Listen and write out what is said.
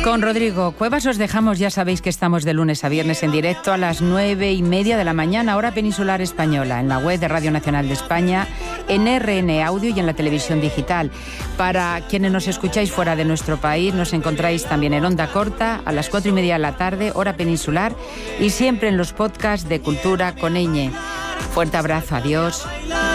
Con Rodrigo Cuevas os dejamos, ya sabéis que estamos de lunes a viernes en directo a las 9:30 de la mañana, hora peninsular española, en la web de Radio Nacional de España, en RN Audio y en la televisión digital. Para quienes nos escucháis fuera de nuestro país, nos encontráis también en onda corta a las 4:30 de la tarde, hora peninsular, y siempre en los podcasts de Cultura con Ñ. Fuerte abrazo, adiós.